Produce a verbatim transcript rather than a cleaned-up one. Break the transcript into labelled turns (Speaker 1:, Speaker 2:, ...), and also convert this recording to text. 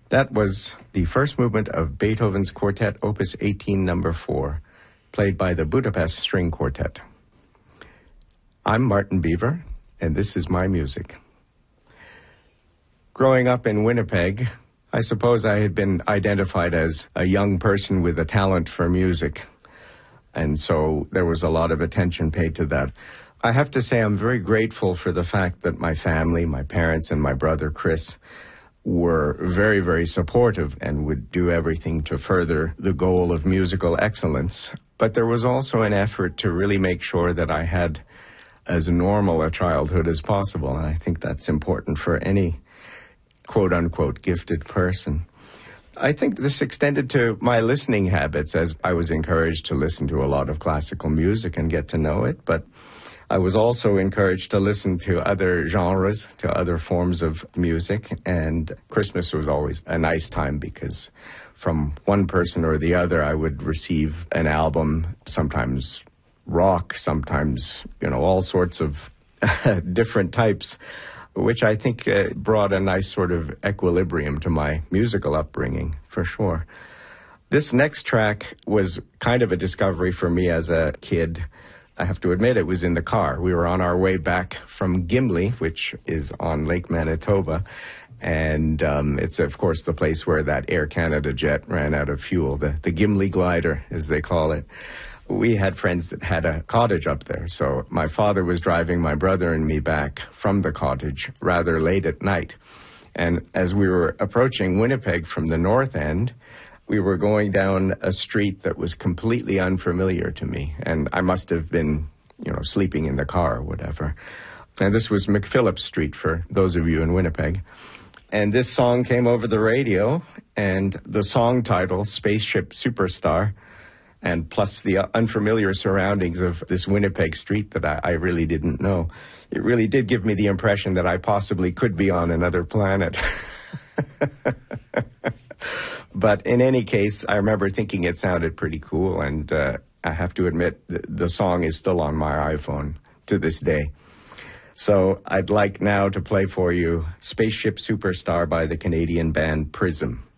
Speaker 1: That was the first movement of Beethoven's Quartet Opus eighteen, number four, played by the Budapest String Quartet. I'm Martin Beaver, and this is my music. Growing up in Winnipeg, I suppose I had been identified as a young person with a talent for music, and so there was a lot of attention paid to that. I have to say I'm very grateful for the fact that my family, my parents, and my brother Chris were very, very supportive and would do everything to further the goal of musical excellence. But there was also an effort to really make sure that I had as normal a childhood as possible, and I think that's important for any quote-unquote gifted person. I think this extended to my listening habits, as I was encouraged to listen to a lot of classical music and get to know it, but I was also encouraged to listen to other genres, to other forms of music, and Christmas was always a nice time because from one person or the other I would receive an album, sometimes rock, sometimes, you know, all sorts of different types, which I think uh, brought a nice sort of equilibrium to my musical upbringing, for sure. This next track was kind of a discovery for me as a kid. I have to admit, it was in the car. We were on our way back from Gimli, which is on Lake Manitoba, and um, it's, of course, the place where that Air Canada jet ran out of fuel, the, the Gimli glider, as they call it. We had friends that had a cottage up there, so my father was driving my brother and me back from the cottage rather late at night. And as we were approaching Winnipeg from the north end, we were going down a street that was completely unfamiliar to me, and I must have been, you know, sleeping in the car or whatever. And this was McPhillips Street, for those of you in Winnipeg. And this song came over the radio, and the song title, Spaceship Superstar, and plus the unfamiliar surroundings of this Winnipeg street that I, I really didn't know, it really did give me the impression that I possibly could be on another planet. But in any case, I remember thinking it sounded pretty cool, and uh, I have to admit, the, the song is still on my iPhone to this day. So I'd like now to play for you Spaceship Superstar by the Canadian band Prism.